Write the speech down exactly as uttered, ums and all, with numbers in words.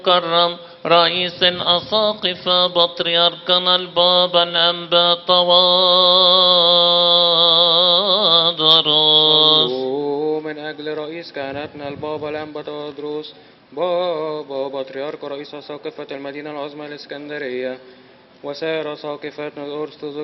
كرم رئيس أساقفة بطريركنا البابا الأنبا توادرس. من أجل رئيس كهنتنا البابا الأنبا تودروس بابا بطريرك رئيس أساقفة المدينة العظمى الإسكندرية وسائر أساقفتنا الأرثوذكس